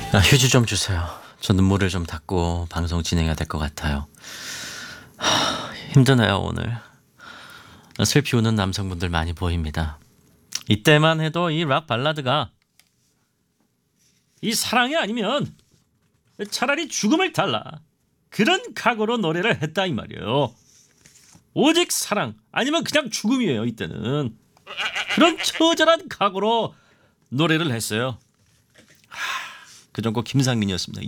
휴지 좀 주세요. 저 눈물을 좀 닦고 방송 진행해야 될 것 같아요. 힘드네요 오늘. 슬피 우는 남성분들 많이 보입니다. 이때만 해도 이 락 발라드가 이 사랑이 아니면 차라리 죽음을 달라 그런 각오로 노래를 했다 이 말이에요. 오직 사랑 아니면 그냥 죽음이에요. 이때는 그런 처절한 각오로 노래를 했어요. 그 정도 김상민이었습니다.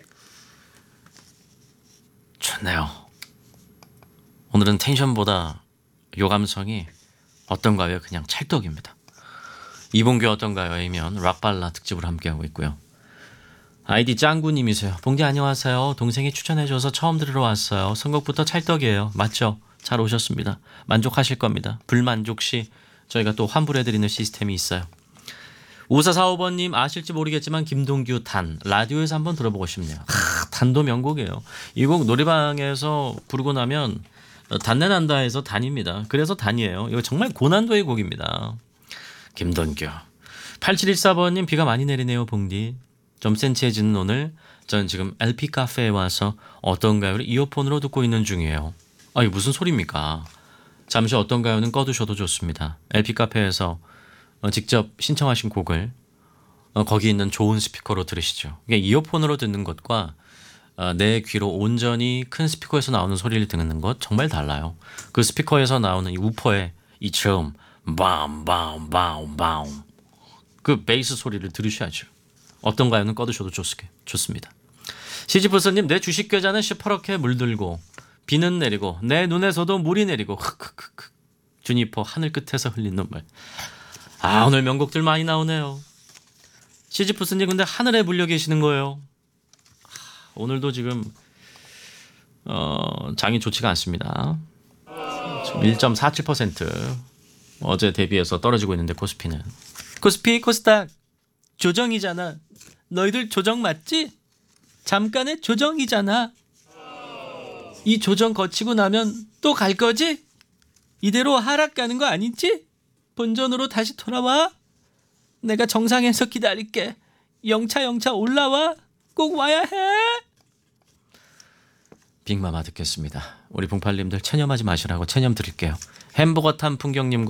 좋네요. 오늘은 텐션보다 요 감성이 어떤가요? 그냥 찰떡입니다. 이봉규 어떤가요?이면 락발라 특집으로 함께하고 있고요. 아이디 짱구님이세요. 봉디 안녕하세요. 동생이 추천해줘서 처음 들으러 왔어요. 선곡부터 찰떡이에요. 맞죠? 잘 오셨습니다. 만족하실 겁니다. 불만족 시 저희가 또 환불해드리는 시스템이 있어요. 5445번님 아실지 모르겠지만 김동규 단 라디오에서 한번 들어보고 싶네요. 단도 명곡이에요. 이 곡 노래방에서 부르고 나면 단내 난다 해서 단입니다. 그래서 단이에요. 이거 정말 고난도의 곡입니다. 김동규. 8714번님 비가 많이 내리네요 봉디. 좀 센치해지는 오늘 전 지금 LP 카페에 와서 어떤가요를 이어폰으로 듣고 있는 중이에요. 이게 무슨 소리입니까? 잠시 어떤가요는 꺼두셔도 좋습니다. LP 카페에서 직접 신청하신 곡을 거기 있는 좋은 스피커로 들으시죠. 이게 이어폰으로 듣는 것과 내 귀로 온전히 큰 스피커에서 나오는 소리를 듣는 것 정말 달라요. 그 스피커에서 나오는 이 우퍼의 이 저음 바움 그 베이스 소리를 들으셔야죠. 어떤가요는 꺼두셔도 좋습니다. 시지프스님 내 주식 계좌는 시퍼렇게 물들고 비는 내리고 내 눈에서도 물이 내리고 흑흑흑 주니퍼 하늘 끝에서 흘린 눈물. 오늘 명곡들 많이 나오네요. 시지프스님 근데 하늘에 물려 계시는 거예요. 오늘도 지금 장이 좋지가 않습니다. 지금 1.47% 어제 대비해서 떨어지고 있는데 코스피는. 코스닥 조정이잖아. 너희들 조정 맞지? 잠깐의 조정이잖아. 이 조정 거치고 나면 또 갈 거지? 이대로 하락 가는 거 아니지? 본전으로 다시 돌아와. 내가 정상에서 기다릴게. 영차 올라와. 꼭 와야 해. 빅마마 듣겠습니다. 우리 봉팔님들 체념하지 마시라고 체념 드릴게요. 햄버거 탄 풍경님과